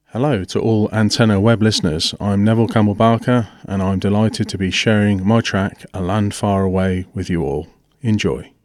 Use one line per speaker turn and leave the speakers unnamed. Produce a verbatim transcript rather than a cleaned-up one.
Hello to all Antenna Web listeners. I'm Neville Campbell Barker and I'm delighted to be sharing my track A Land Far Away with you all. Enjoy.